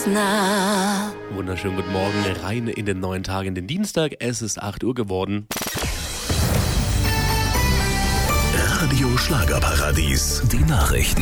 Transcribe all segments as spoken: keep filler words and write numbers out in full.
nah. Wunderschönen guten Morgen, rein in den neuen Tag, in den Dienstag. Es ist acht Uhr geworden. Radio Schlagerparadies, die Nachrichten.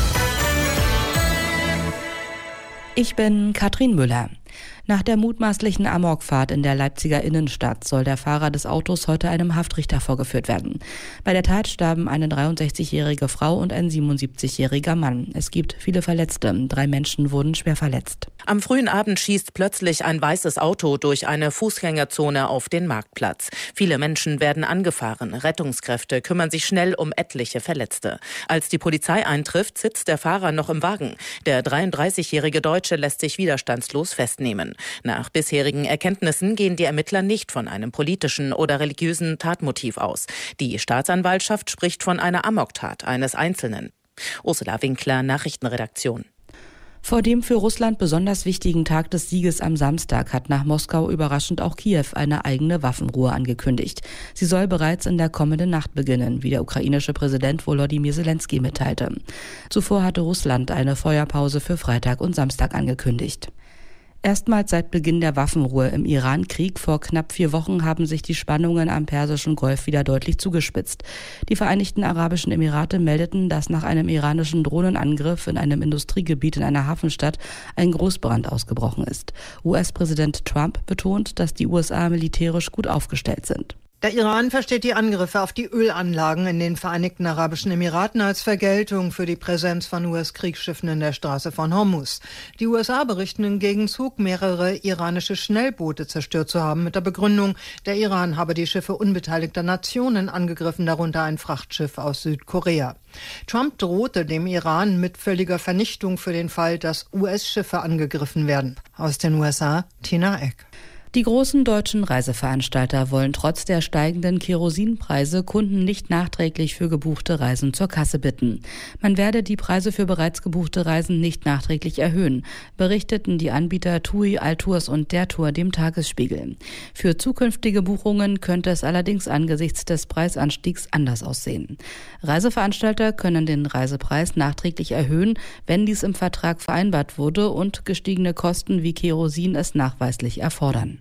Ich bin Katrin Müller. Nach der mutmaßlichen Amokfahrt in der Leipziger Innenstadt soll der Fahrer des Autos heute einem Haftrichter vorgeführt werden. Bei der Tat starben eine dreiundsechzigjährige Frau und ein siebenundsiebzigjähriger Mann. Es gibt viele Verletzte. Drei Menschen wurden schwer verletzt. Am frühen Abend schießt plötzlich ein weißes Auto durch eine Fußgängerzone auf den Marktplatz. Viele Menschen werden angefahren. Rettungskräfte kümmern sich schnell um etliche Verletzte. Als die Polizei eintrifft, sitzt der Fahrer noch im Wagen. Der dreiunddreißigjährige Deutsche lässt sich widerstandslos festnehmen. Nach bisherigen Erkenntnissen gehen die Ermittler nicht von einem politischen oder religiösen Tatmotiv aus. Die Staatsanwaltschaft spricht von einer Amoktat eines Einzelnen. Ursula Winkler, Nachrichtenredaktion. Vor dem für Russland besonders wichtigen Tag des Sieges am Samstag hat nach Moskau überraschend auch Kiew eine eigene Waffenruhe angekündigt. Sie soll bereits in der kommenden Nacht beginnen, wie der ukrainische Präsident Volodymyr Zelensky mitteilte. Zuvor hatte Russland eine Feuerpause für Freitag und Samstag angekündigt. Erstmals seit Beginn der Waffenruhe im Iran-Krieg vor knapp vier Wochen haben sich die Spannungen am Persischen Golf wieder deutlich zugespitzt. Die Vereinigten Arabischen Emirate meldeten, dass nach einem iranischen Drohnenangriff in einem Industriegebiet in einer Hafenstadt ein Großbrand ausgebrochen ist. U S-Präsident Trump betont, dass die U S A militärisch gut aufgestellt sind. Der Iran versteht die Angriffe auf die Ölanlagen in den Vereinigten Arabischen Emiraten als Vergeltung für die Präsenz von U S-Kriegsschiffen in der Straße von Hormuz. Die U S A berichten im Gegenzug, mehrere iranische Schnellboote zerstört zu haben, mit der Begründung, der Iran habe die Schiffe unbeteiligter Nationen angegriffen, darunter ein Frachtschiff aus Südkorea. Trump drohte dem Iran mit völliger Vernichtung für den Fall, dass U S-Schiffe angegriffen werden. Aus den U S A, Tina Eck. Die großen deutschen Reiseveranstalter wollen trotz der steigenden Kerosinpreise Kunden nicht nachträglich für gebuchte Reisen zur Kasse bitten. Man werde die Preise für bereits gebuchte Reisen nicht nachträglich erhöhen, berichteten die Anbieter TUI, Altours und der Tour dem Tagesspiegel. Für zukünftige Buchungen könnte es allerdings angesichts des Preisanstiegs anders aussehen. Reiseveranstalter können den Reisepreis nachträglich erhöhen, wenn dies im Vertrag vereinbart wurde und gestiegene Kosten wie Kerosin es nachweislich erfordern.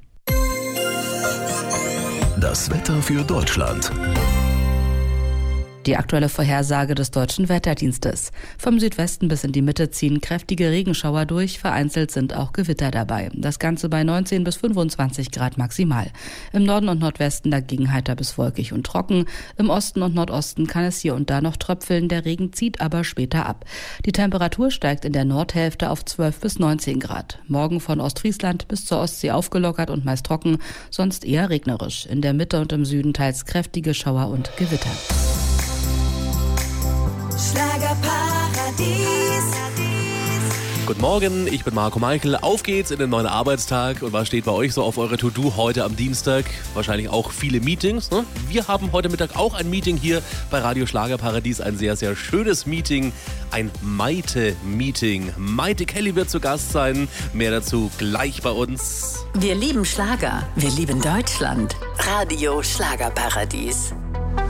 Das Wetter für Deutschland. Die aktuelle Vorhersage des Deutschen Wetterdienstes. Vom Südwesten bis in die Mitte ziehen kräftige Regenschauer durch, vereinzelt sind auch Gewitter dabei. Das Ganze bei neunzehn bis fünfundzwanzig Grad maximal. Im Norden und Nordwesten dagegen heiter bis wolkig und trocken. Im Osten und Nordosten kann es hier und da noch tröpfeln, der Regen zieht aber später ab. Die Temperatur steigt in der Nordhälfte auf zwölf bis neunzehn Grad. Morgen von Ostfriesland bis zur Ostsee aufgelockert und meist trocken, sonst eher regnerisch. In der Mitte und im Süden teils kräftige Schauer und Gewitter. Schlagerparadies. Guten Morgen, ich bin Marco Meichel. Auf geht's in den neuen Arbeitstag. Und was steht bei euch so auf eurer To-Do heute am Dienstag? Wahrscheinlich auch viele Meetings, ne? Wir haben heute Mittag auch ein Meeting hier bei Radio Schlagerparadies. Ein sehr, sehr schönes Meeting. Ein Maite-Meeting. Maite Kelly wird zu Gast sein. Mehr dazu gleich bei uns. Wir lieben Schlager. Wir lieben Deutschland. Radio Schlagerparadies.